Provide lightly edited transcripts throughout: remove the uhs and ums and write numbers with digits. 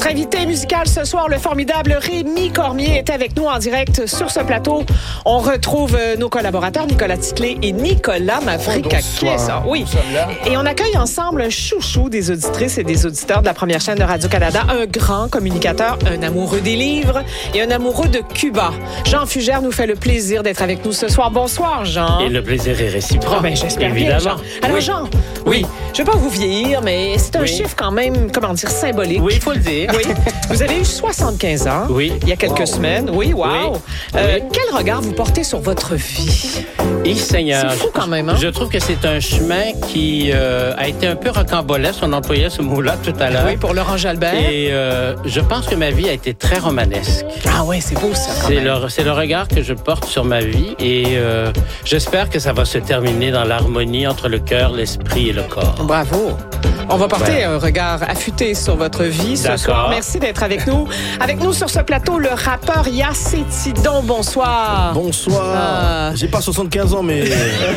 invité musical ce soir, le formidable Rémi Cormier, est avec nous en direct sur ce plateau. On retrouve nos collaborateurs Nicolas Ticlé et Nicolas Maverick. Bonsoir. Oui. Et on accueille ensemble un chouchou des auditrices et des auditeurs de la première chaîne de Radio-Canada, un grand communicateur, un amoureux des livres et un amoureux de Cuba. Jean Fugère nous fait le plaisir d'être avec nous ce soir. Bonsoir, Jean. Et le plaisir est réciproque. Ah ben, j'espère évidemment. bien, Jean. Alors, oui. Jean, oui. Je ne vais pas vous vieillir, mais c'est un chiffre quand même, comment dire, symbolique. Oui, il faut le dire. Oui. Vous avez eu 75 ans. Oui. Il y a quelques semaines. Oui, wow. Oui. Quel regard vous portez sur votre vie? Et Seigneur. C'est fou quand même, hein? Je trouve que c'est un chemin qui a été un peu rocambolesque. On employait ce mot-là tout à l'heure. Oui, pour Laurent Jalbert. Et je pense que ma vie a été très romanesque. Ah ouais, c'est beau ça. C'est le regard que je porte sur ma vie et j'espère que ça va se terminer dans l'harmonie entre le cœur, l'esprit et le corps. Bravo. On va porter un regard affûté sur votre vie ce soir. Merci d'être avec nous. Avec nous sur ce plateau, le rappeur Yassé Tidon. Bonsoir. Bonsoir. J'ai pas 75 ans, mais...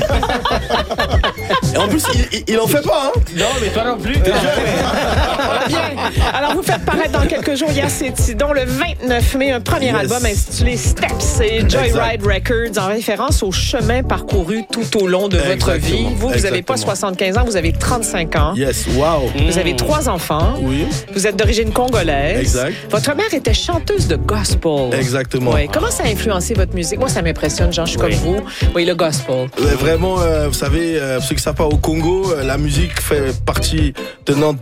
Et en plus, il en fait pas, hein? Non, mais toi non plus. Bien. Alors, vous faites paraître dans quelques jours Yassé Tidon, le 29 mai, un premier album intitulé Steps et Joyride Records, en référence au chemin parcouru tout au long de votre vie. Vous n'avez pas 75 ans, vous avez 35 ans. Yes, wow. Vous avez 3 enfants. Oui. Vous êtes d'origine congolaise. Exact. Votre mère était chanteuse de gospel. Exactement. Oui. Comment ça a influencé votre musique? Moi, ça m'impressionne, Jean, je suis comme vous. Oui, le gospel. Vraiment, vous savez, ceux qui ne savent pas, au Congo, la musique fait partie tenante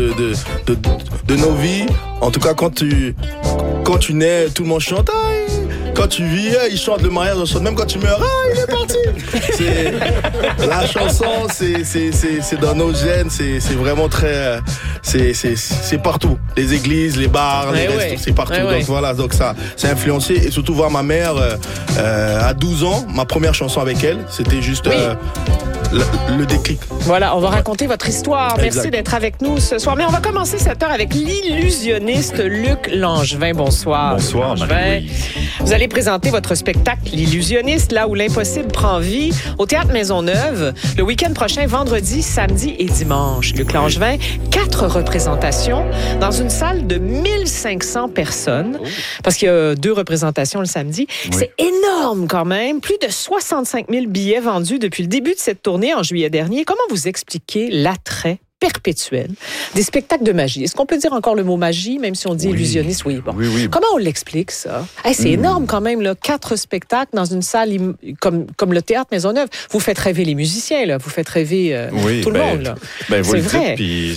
de nos vies. En tout cas, quand tu nais, tout le monde chante. Quand tu vis, ils chantent le mariage, on chante. Même quand tu meurs, il est parti. La chanson, c'est dans nos gènes, c'est vraiment très, c'est partout. Les églises, les bars, les restos, c'est partout. Donc voilà, donc ça, c'est influencé. Et surtout voir ma mère à 12 ans, ma première chanson avec elle, c'était juste le déclic. Voilà, on va raconter votre histoire. Merci d'être avec nous ce soir. Mais on va commencer cette heure avec l'illusionniste Luc Langevin. Bonsoir. Bonsoir, Marie-Louise. Vous allez présenter votre spectacle L'illusionniste, là où l'impossible prend vie, au Théâtre Maisonneuve, le week-end prochain, vendredi, samedi et dimanche. Luc Langevin, 4 représentations dans une salle de 1500 personnes, parce qu'il y a 2 représentations le samedi. Oui. C'est énorme quand même. Plus de 65 000 billets vendus depuis le début de cette tournée en juillet dernier. Comment vous expliquez l'attrait perpétuel des spectacles de magie? Est-ce qu'on peut dire encore le mot magie, même si on dit illusionniste? Oui, bon. Oui. Comment on l'explique, ça? C'est énorme quand même, là. 4 spectacles dans une salle comme le Théâtre Maisonneuve. Vous faites rêver les musiciens, là. Vous faites rêver tout le monde, là. Vous le dites, puis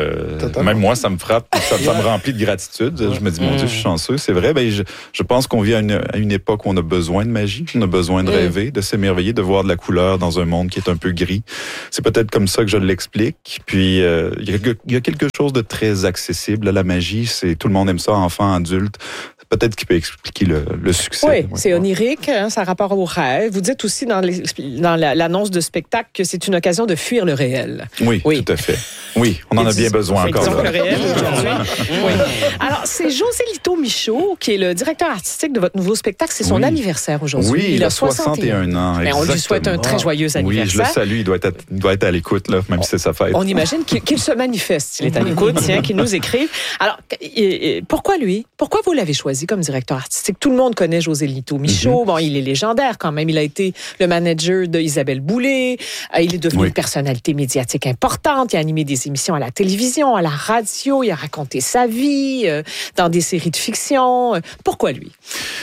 même moi, ça me frappe, ça me remplit de gratitude. Je me dis, mon Dieu, je suis chanceux. C'est vrai, je pense qu'on vit à une époque où on a besoin de magie, on a besoin de rêver, de s'émerveiller, de voir de la couleur dans un monde qui est un peu gris. C'est peut-être comme ça que je l'explique. Puis, il y a quelque chose de très accessible à la magie. Tout le monde aime ça, enfants, adultes. Peut-être qu'il peut expliquer le succès. Oui, c'est onirique, ça a rapport au rêve. Vous dites aussi dans l'annonce de spectacle que c'est une occasion de fuir le réel. Oui, tout à fait. Oui, on en a bien besoin encore. Le réel aujourd'hui. Oui. Alors, c'est José Lito Michaud, qui est le directeur artistique de votre nouveau spectacle. C'est son anniversaire aujourd'hui. Oui, il a 61 ans. Mais on lui souhaite un très joyeux anniversaire. Oui, je le salue. Il doit être à l'écoute, là, même si c'est sa fête. On imagine qu'il se manifeste, s'il est à l'écoute, qu'il nous écrive. Alors, pourquoi lui? Pourquoi vous l'avez choisi comme directeur artistique? Tout le monde connaît José Lito Michaud. Bon, il est légendaire quand même. Il a été le manager d'Isabelle Boulay. Il est devenu une personnalité médiatique importante. Il a animé des émissions à la télévision, à la radio. Il a raconté sa vie dans des séries de fiction. Pourquoi lui?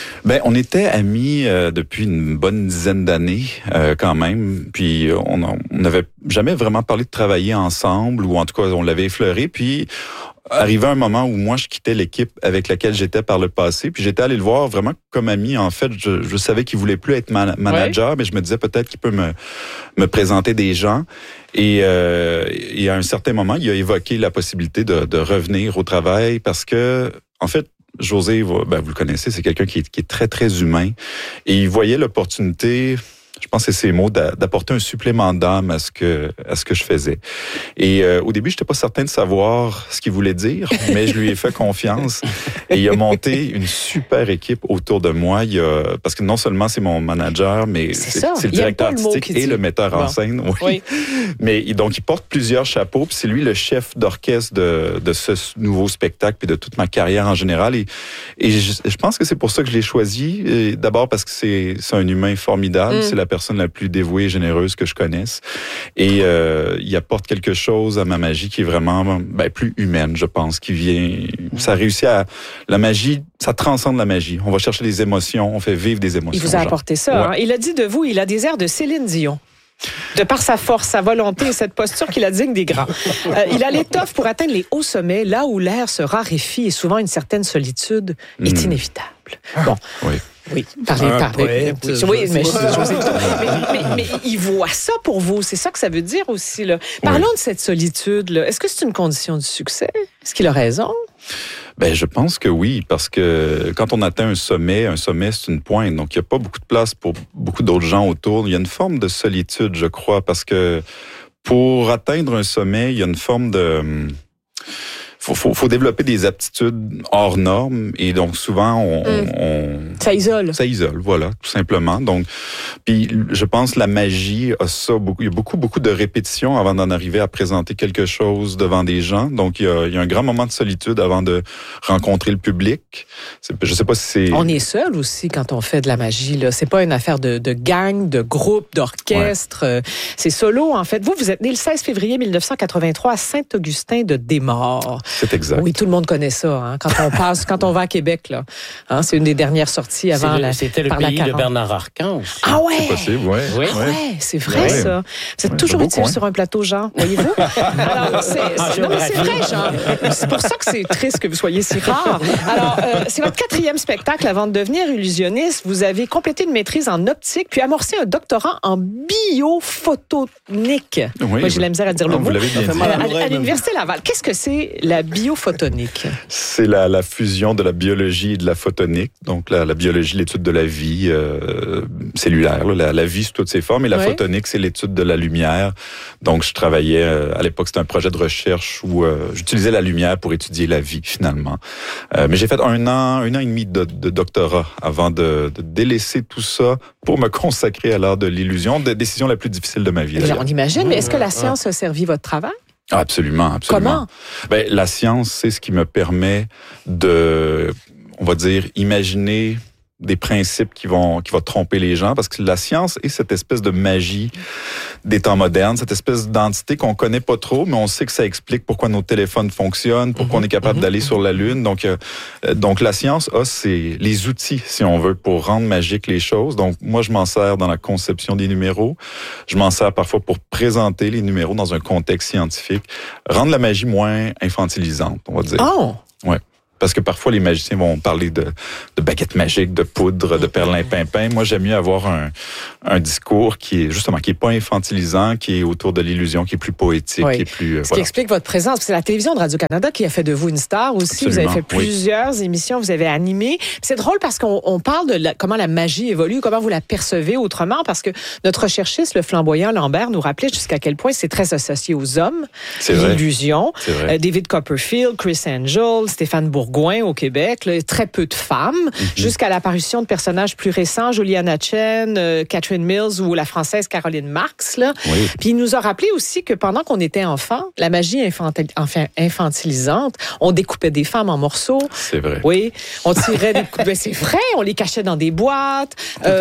On était amis depuis une bonne dizaine d'années quand même. Puis on n'avait jamais vraiment parlé de travailler ensemble, ou en tout cas on l'avait effleuré. Puis arrivé un moment où moi je quittais l'équipe avec laquelle j'étais par le passé, puis j'étais allé le voir vraiment comme ami. En fait, je savais qu'il voulait plus être manager, mais je me disais peut-être qu'il peut me présenter des gens. Et à un certain moment, il a évoqué la possibilité de revenir au travail parce que, en fait, José, vous le connaissez, c'est quelqu'un qui est très, très humain. Et il voyait l'opportunité Je pense que c'est ces mots d'apporter un supplément d'âme à ce que je faisais. Et au début, j'étais pas certain de savoir ce qu'il voulait dire, mais je lui ai fait confiance et il a monté une super équipe autour de moi. Parce que non seulement c'est mon manager, mais c'est le directeur artistique et le metteur en scène. Oui. Mais donc il porte plusieurs chapeaux, puis c'est lui le chef d'orchestre de ce nouveau spectacle puis de toute ma carrière en général. Et je pense que c'est pour ça que je l'ai choisi. Et d'abord parce que c'est un humain formidable. C'est la personne la plus dévouée et généreuse que je connaisse. Et il apporte quelque chose à ma magie qui est vraiment plus humaine, je pense, qui vient... Ça réussit à... La magie, ça transcende la magie. On va chercher des émotions, on fait vivre des émotions. Il vous a apporté ça. Ouais. Hein? Il a dit de vous, il a des airs de Céline Dion. De par sa force, sa volonté et cette posture qu'il a digne des grands. Il a l'étoffe pour atteindre les hauts sommets, là où l'air se raréfie et souvent une certaine solitude est inévitable. Bon. Oui, parlez. Oui, mais il voit ça pour vous. C'est ça que ça veut dire aussi. Là. Parlons de cette solitude. Là. Est-ce que c'est une condition du succès? Est-ce qu'il a raison? Je pense que oui, parce que quand on atteint un sommet, c'est une pointe. Donc, il n'y a pas beaucoup de place pour beaucoup d'autres gens autour. Il y a une forme de solitude, je crois, parce que pour atteindre un sommet, il y a une forme de... Faut développer des aptitudes hors normes et donc souvent ça isole. Ça isole, voilà, tout simplement. Donc, puis je pense que la magie a ça beaucoup. Il y a beaucoup de répétitions avant d'en arriver à présenter quelque chose devant des gens. Donc il y a un grand moment de solitude avant de rencontrer le public. Je sais pas si c'est. On est seul aussi quand on fait de la magie là. C'est pas une affaire de gang, de groupe, d'orchestre. Ouais. C'est solo en fait. Vous êtes né le 16 février 1983 à Saint-Augustin de Desmaures. C'est exact. Oui, tout le monde connaît ça. Hein, quand on va à Québec, là, hein, c'est une des dernières sorties avant C'était le pays de Bernard Arcan aussi. Ah ouais. C'est possible, oui. C'est vrai ça. Vous êtes toujours utile sur un plateau, Jean. Voyez-vous. Alors, c'est vrai, Jean. C'est pour ça que c'est triste que vous soyez si rare. Alors, c'est votre 4e spectacle avant de devenir illusionniste. Vous avez complété une maîtrise en optique, puis amorcé un doctorat en biophotonique. Oui, moi, j'ai la misère à dire le mot. Vous l'avez bien dit. À l'Université Laval. Qu'est-ce que c'est la biophotonique? C'est la fusion de la biologie et de la photonique. Donc, la biologie, l'étude de la vie cellulaire. La vie sous toutes ses formes. Et la photonique, c'est l'étude de la lumière. Donc, je travaillais, à l'époque, c'était un projet de recherche où j'utilisais la lumière pour étudier la vie, finalement. Mais j'ai fait un an et demi de doctorat avant de délaisser tout ça pour me consacrer à l'art de l'illusion. Décision la plus difficile de ma vie. On imagine, mais est-ce que la science a servi votre travail? Absolument. Comment? La science, c'est ce qui me permet de, on va dire, imaginer des principes qui vont tromper les gens, parce que la science est cette espèce de magie des temps modernes, cette espèce d'entité qu'on connaît pas trop, mais on sait que ça explique pourquoi nos téléphones fonctionnent, pourquoi on est capable d'aller sur la Lune. Donc la science a les outils, si on veut, pour rendre magiques les choses. Donc moi, je m'en sers dans la conception des numéros. Je m'en sers parfois pour présenter les numéros dans un contexte scientifique, rendre la magie moins infantilisante, on va dire. Oh! Ouais. Parce que parfois, les magiciens vont parler de baguettes magiques, de poudre, de perlimpinpin. Moi, j'aime mieux avoir un discours qui est pas infantilisant, qui est autour de l'illusion, qui est plus poétique, qui est plus... Ce qui explique votre présence. C'est la télévision de Radio-Canada qui a fait de vous une star aussi. Absolument, vous avez fait plusieurs émissions, vous avez animé. C'est drôle parce qu'on parle de comment la magie évolue, comment vous la percevez autrement, parce que notre recherchiste, le flamboyant Lambert, nous rappelait jusqu'à quel point c'est très associé aux hommes, l'illusion. David Copperfield, Chris Angel, Stéphane Bourgoin au Québec, là, très peu de femmes, jusqu'à l'apparition de personnages plus récents, Juliana Chen, Catherine Mills ou la Française Caroline Marx. Là. Oui. Puis il nous a rappelé aussi que pendant qu'on était enfant, la magie infantilisante, on découpait des femmes en morceaux. C'est vrai. Oui, on tirait des coups. C'est vrai, on les cachait dans des boîtes,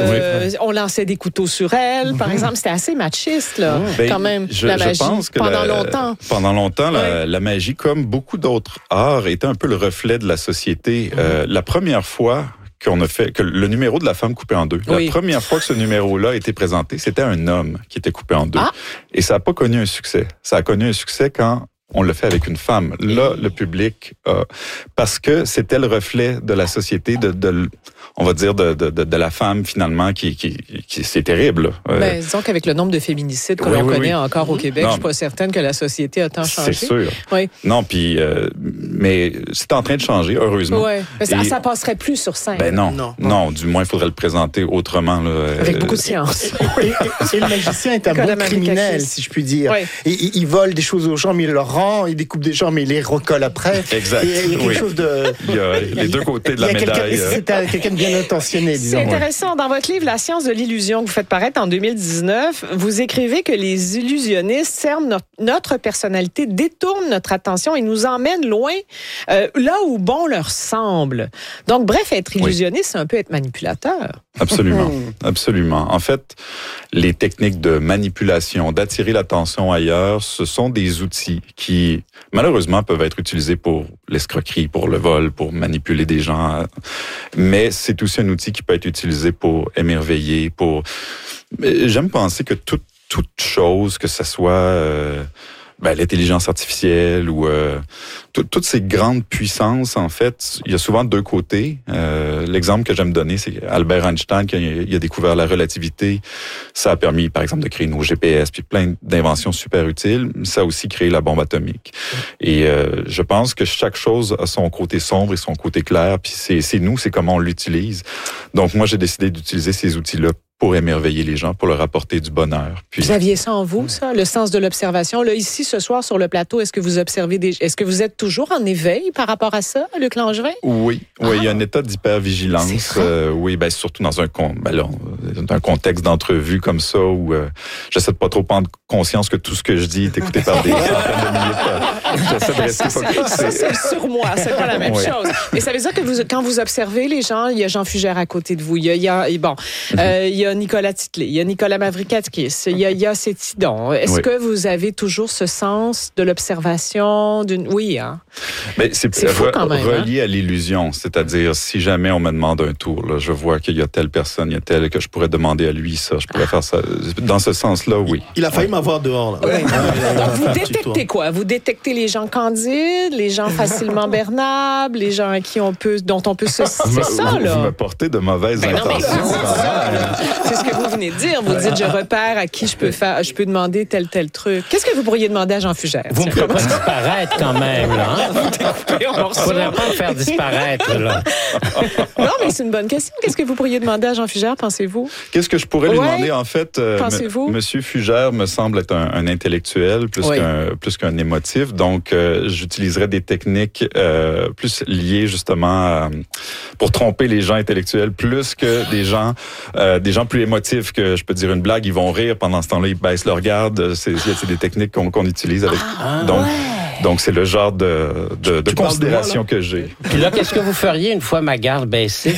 on lançait des couteaux sur elles, par exemple. C'était assez machiste, là, quand même, la magie. Je pense que longtemps. Pendant longtemps, la magie, comme beaucoup d'autres arts, était un peu le reflet de la société. La première fois qu'on a fait que le numéro de la femme coupée en deux, la première fois que ce numéro-là a été présenté, c'était un homme qui était coupé en deux. Et ça n'a pas connu un succès. Ça a connu un succès quand on l'a fait avec une femme. Là, le public, parce que c'était le reflet de la société, on va dire, de la femme, finalement, qui c'est terrible. Disons qu'avec le nombre de féminicides que l'on connaît encore au Québec, je suis pas certaine que la société a tant changé. C'est sûr. Oui. Non, puis, mais c'est en train de changer, heureusement. Oui. Mais ça passerait plus sur scène. Ben non, du moins, il faudrait le présenter autrement. Là, avec beaucoup de science. Et le magicien est un bon criminel, si je puis dire. Oui. Et il vole des choses aux gens, mais il leur rend, il découpe des gens, mais il les recolle après. Exact. Et il y a quelque chose de... Il y a les deux côtés de la médaille. C'est quelqu'un de bien intentionné, disons. C'est intéressant. Dans votre livre, La science de l'illusion, que vous faites paraître en 2019, vous écrivez que les illusionnistes cernent notre personnalité, détournent notre attention et nous emmènent loin, là où bon leur semble. Donc, bref, être illusionniste, c'est un peu être manipulateur. Absolument, absolument. En fait, les techniques de manipulation, d'attirer l'attention ailleurs, ce sont des outils qui, malheureusement, peuvent être utilisés pour l'escroquerie, pour le vol, pour manipuler des gens. Mais c'est aussi un outil qui peut être utilisé pour émerveiller, pour... J'aime penser que toute chose, que ce soit l'intelligence artificielle ou toutes ces grandes puissances, en fait, il y a souvent deux côtés. L'exemple que j'aime donner, c'est Albert Einstein qui a découvert la relativité. Ça a permis, par exemple, de créer nos GPS, puis plein d'inventions super utiles. Ça a aussi créé la bombe atomique. Et je pense que chaque chose a son côté sombre et son côté clair, puis c'est nous, c'est comment on l'utilise. Donc moi, j'ai décidé d'utiliser ces outils-là pour émerveiller les gens, pour leur apporter du bonheur. Puis... Vous aviez ça en vous, ça, le sens de l'observation. Là, ici, ce soir, sur le plateau, est-ce que vous observez est-ce que vous êtes toujours en éveil par rapport à ça, Luc Langevin? Oui, il y a un état d'hypervigilance. Oui, surtout dans un contexte d'entrevue comme ça où j'essaie de pas trop prendre conscience que tout ce que je dis est écouté par des centaines de milliers de... J'essaie de rester focus. Ça, c'est sur moi, c'est pas la même chose. Mais ça veut dire que quand vous observez les gens, il y a Jean Fugère à côté de vous, il y a Nicolas Titley, il y a Nicolas Mavroukakis, il y a Cétidon. Est-ce que vous avez toujours ce sens de l'observation d'une... Oui, hein? Mais c'est fou quand même, relié à l'illusion. C'est-à-dire, si jamais on me demande un tour, là, je vois qu'il y a telle personne, il y a telle que je pourrais demander à lui ça, je pourrais faire ça. Dans ce sens-là, oui. Il a failli m'avoir dehors, là. Ouais. Donc, vous détectez quoi? Vous détectez les gens candides, les gens facilement bernables, les gens dont on peut se... C'est ça, là. Vous me portez de mauvaises intentions. C'est ce que vous venez de dire. Vous dites, je repère à qui je peux demander tel truc. Qu'est-ce que vous pourriez demander à Jean Fugère? Vous ne pouvez pas disparaître quand même, là. Hein? Il ne faudrait pas me faire disparaître, là. Non, mais c'est une bonne question. Qu'est-ce que vous pourriez demander à Jean Fugère, pensez-vous? Qu'est-ce que je pourrais lui demander, en fait? Pensez-vous? Monsieur Fugère me semble être un intellectuel plus qu'un émotif. Donc, j'utiliserais des techniques plus liées, justement, pour tromper les gens intellectuels, plus que des gens plus émotifs que, je peux dire une blague, ils vont rire. Pendant ce temps-là, ils baissent leur garde. C'est des techniques qu'on utilise avec... Donc, c'est le genre de considération que j'ai. Puis là, qu'est-ce que vous feriez une fois ma garde baissée?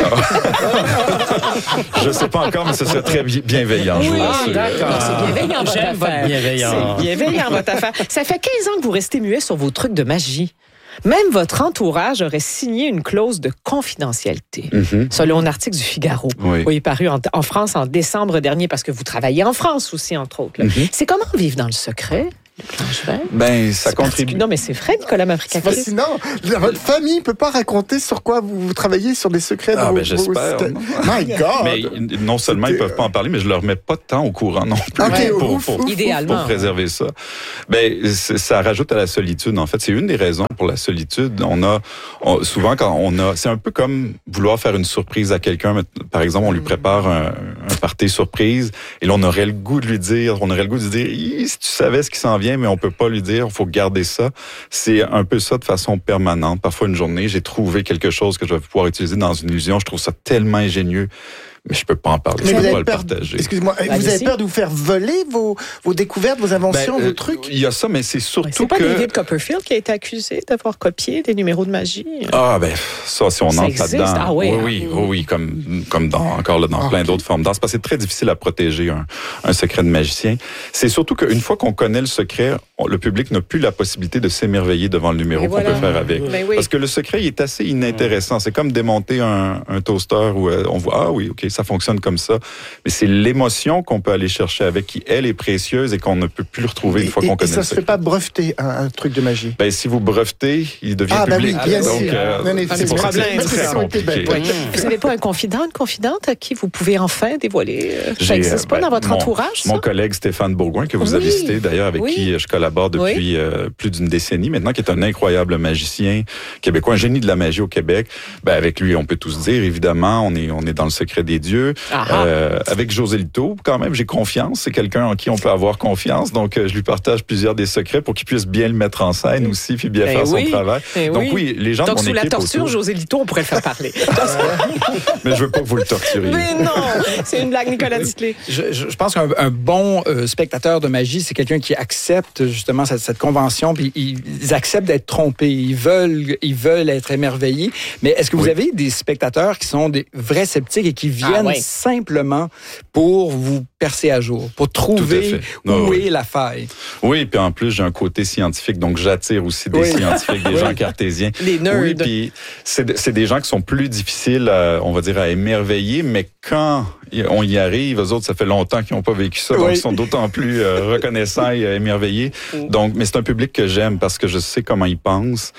Je sais pas encore, mais ce serait très bienveillant, je vous rassure. D'accord. C'est bienveillant, votre J'aime votre bienveillant. C'est bienveillant, votre affaire. Ça fait 15 ans que vous restez muet sur vos trucs de magie. Même votre entourage aurait signé une clause de confidentialité, selon un article du Figaro, qui est paru en France en décembre dernier, parce que vous travaillez en France aussi, entre autres. C'est comment vivre dans le secret? Ça contribue. Non, mais c'est vrai, Nicolas Mavroukakis. C'est fascinant. Votre famille ne peut pas raconter sur quoi vous travaillez, sur des secrets de vos... j'espère. My God! Mais non seulement ils peuvent pas en parler, mais je leur mets pas de temps au courant non plus idéalement. Pour préserver ça. Ça rajoute à la solitude. En fait, c'est une des raisons pour la solitude. Souvent quand c'est un peu comme vouloir faire une surprise à quelqu'un. Par exemple, on lui prépare un party surprise et là on aurait le goût de lui dire, si tu savais ce qui s'en vient, mais on peut pas lui dire, il faut garder ça. C'est un peu ça de façon permanente. Parfois, une journée, j'ai trouvé quelque chose que je vais pouvoir utiliser dans une illusion. Je trouve ça tellement ingénieux, mais je peux pas en parler. Je peux pas le partager. Excusez-moi, vous avez peur de vous faire voler vos découvertes, vos inventions, vos trucs? Il y a ça, mais c'est surtout c'est pas David Copperfield qui a été accusé d'avoir copié des numéros de magie? Ça, si on entre là-dedans. Ah oui, comme dans plein d'autres formes. C'est très difficile à protéger un secret de magicien. C'est surtout qu'une fois qu'on connaît le secret, le public n'a plus la possibilité de s'émerveiller devant le numéro qu'on peut faire avec. Parce que le secret, il est assez inintéressant. C'est comme démonter un toaster où on voit, ah oui, OK, ça fonctionne comme ça. Mais c'est l'émotion qu'on peut aller chercher avec, qui, elle, est précieuse et qu'on ne peut plus retrouver une fois qu'on connaît le secret. Et ça se fait pas breveter, un truc de magie? Ben, si vous brevetez, il devient public. Oui, bien donc, sûr. C'est pour ça que c'est très compliqué. Vous n'avez pas un confident, une confidente à qui vous pouvez enfin dévoiler? Ça n'existe pas dans votre entourage, ça? Mon collègue Stéphane Bourgoin, que vous avez cité d'ailleurs, avec qui je collabore depuis plus d'une décennie maintenant, qui est un incroyable magicien québécois, un génie de la magie au Québec. Ben, avec lui, on peut tous dire, évidemment, on est dans le secret des dieux. Avec José Lito, quand même, j'ai confiance. C'est quelqu'un en qui on peut avoir confiance. Donc, je lui partage plusieurs des secrets pour qu'il puisse bien le mettre en scène aussi, puis bien faire son travail. Donc oui, les gens de mon équipe... Donc, sous la torture, José Lito, on pourrait le faire parler. Mais je veux pas que vous le torturiez. Mais non, c'est une blague, Nicolas Duclé. Je pense qu'un bon spectateur de magie, c'est quelqu'un qui accepte justement cette convention, puis ils acceptent d'être trompés, ils veulent être émerveillés. Mais est-ce que vous avez des spectateurs qui sont des vrais sceptiques et qui viennent simplement pour vous percer à jour, pour trouver où est la faille? Oui, puis en plus, j'ai un côté scientifique, donc j'attire aussi des scientifiques, des gens cartésiens. Les nerds. Oui, puis c'est des gens qui sont plus difficiles, on va dire, à émerveiller, mais quand on y arrive, eux autres, ça fait longtemps qu'ils n'ont pas vécu ça, donc ils sont d'autant plus reconnaissants et émerveillés. Donc, mais c'est un public que j'aime parce que je sais comment ils pensent.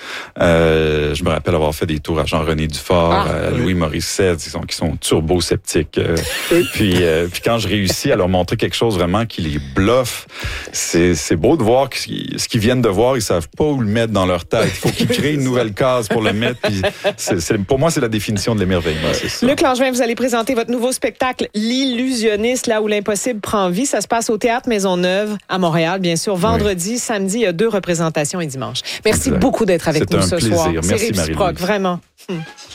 Je me rappelle avoir fait des tours à Jean-René Dufort, à Louis Morissette, qui sont turbo-sceptiques. Puis quand je réussis à leur montrer quelque chose vraiment qui les bluffe, c'est beau de voir ce qu'ils viennent de voir, ils savent pas où le mettre dans leur tête. Il faut qu'ils créent une nouvelle case pour le mettre. Puis pour moi, c'est la définition de l'émerveillement. Luc Langevin, vous allez présenter votre nouveau spectacle L'illusionniste, là où l'impossible prend vie. Ça se passe au Théâtre Maisonneuve à Montréal, bien sûr. Vendredi, samedi, il y a 2 représentations et dimanche. Merci beaucoup d'être avec nous ce soir. Merci, c'est réciproque, Marie-Louise. vraiment.